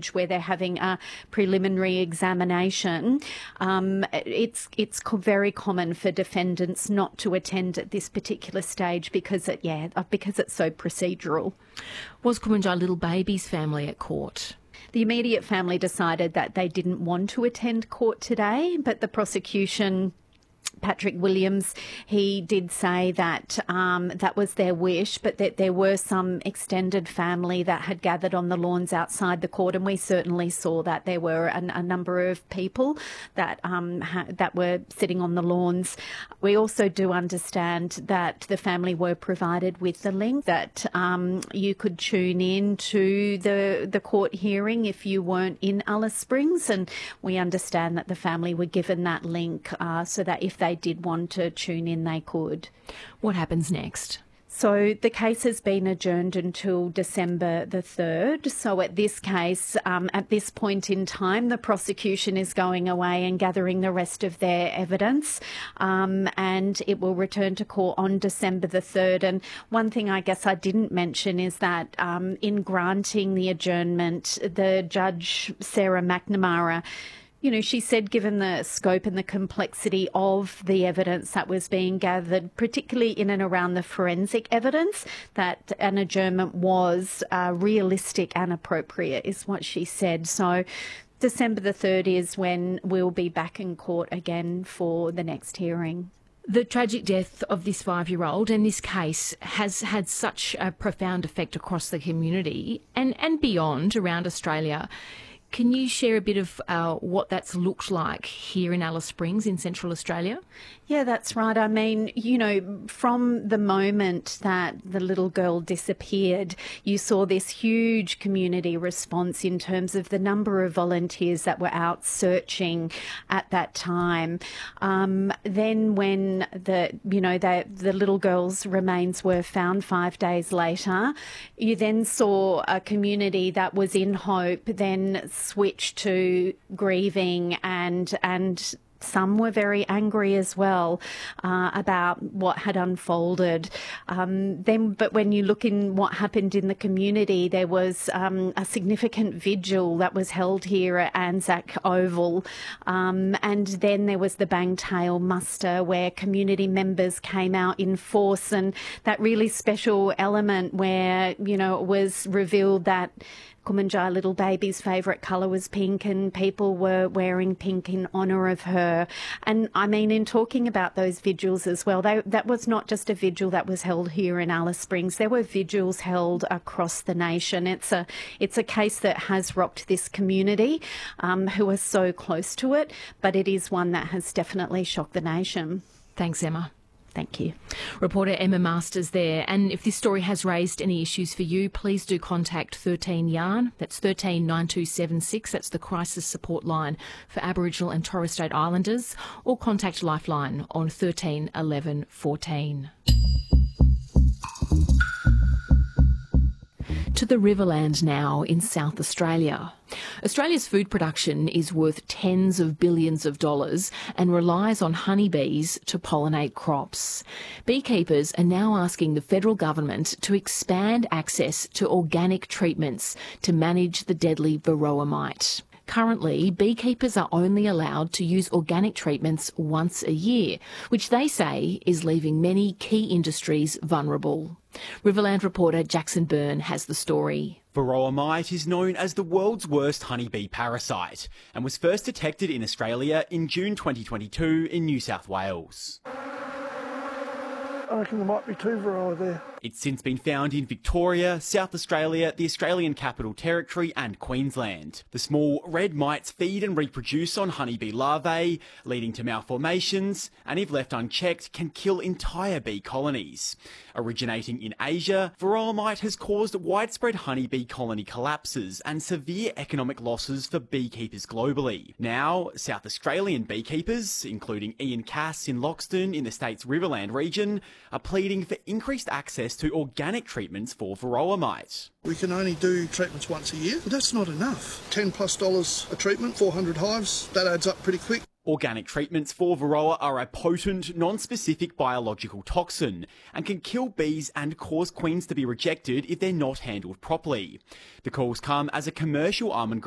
where they're having a preliminary examination. It's very common for defendants not to attend at this particular stage because it's so procedural. Was Kumanjai Little Baby's family at court? The immediate family decided that they didn't want to attend court today, but the prosecution, Patrick Williams, he did say that that was their wish, but that there were some extended family that had gathered on the lawns outside the court, and we certainly saw that there were a number of people that that were sitting on the lawns. We also do understand that the family were provided with the link that you could tune in to the court hearing if you weren't in Alice Springs, and we understand that the family were given that link so that if they did want to tune in, they could. What happens next? So the case has been adjourned until December the 3rd. So at this case, at this point in time, the prosecution is going away and gathering the rest of their evidence, and it will return to court on December the 3rd. And one thing I guess I didn't mention is that in granting the adjournment, the judge, Sarah McNamara, she said given the scope and the complexity of the evidence that was being gathered, particularly in and around the forensic evidence, that an adjournment was realistic and appropriate, is what she said. So December the 3rd is when we'll be back in court again for the next hearing. The tragic death of this 5-year-old and this case has had such a profound effect across the community and beyond around Australia. Can you share a bit of what that's looked like here in Alice Springs in Central Australia? Yeah, that's right. I mean, from the moment that the little girl disappeared, you saw this huge community response in terms of the number of volunteers that were out searching at that time. Then when the little girl's remains were found 5 days later, you then saw a community that was in hope, then switched to grieving, and some were very angry as well about what had unfolded. But when you look in what happened in the community, there was a significant vigil that was held here at Anzac Oval. And then there was the Bangtail muster where community members came out in force, and that really special element where, it was revealed that Kumanjai Little Baby's favourite colour was pink, and people were wearing pink in honour of her. And I mean, in talking about those vigils as well, that was not just a vigil that was held here in Alice Springs. There were vigils held across the nation. It's a case that has rocked this community, who are so close to it, but it is one that has definitely shocked the nation. Thanks, Emma. Thank you. Reporter Emma Masters there. And if this story has raised any issues for you, please do contact 13 Yarn. That's 13 9276. That's the crisis support line for Aboriginal and Torres Strait Islanders. Or contact Lifeline on 13 11 14. To the Riverland now in South Australia. Australia's food production is worth tens of billions of dollars and relies on honeybees to pollinate crops. Beekeepers are now asking the federal government to expand access to organic treatments to manage the deadly varroa mite. Currently, beekeepers are only allowed to use organic treatments once a year, which they say is leaving many key industries vulnerable. Riverland reporter Jackson Byrne has the story. Varroa mite is known as the world's worst honeybee parasite and was first detected in Australia in June 2022 in New South Wales. I reckon there might be 2 varroa there. It's since been found in Victoria, South Australia, the Australian Capital Territory and Queensland. The small red mites feed and reproduce on honeybee larvae, leading to malformations, and if left unchecked can kill entire bee colonies. Originating in Asia, varroa mite has caused widespread honeybee colony collapses and severe economic losses for beekeepers globally. Now, South Australian beekeepers, including Ian Cass in Loxton in the state's Riverland region, are pleading for increased access to organic treatments for varroa mite. We can only do treatments once a year, but that's not enough. $10+ a treatment, 400 hives, that adds up pretty quick. Organic treatments for varroa are a potent, non-specific biological toxin and can kill bees and cause queens to be rejected if they're not handled properly. The calls come as a commercial almond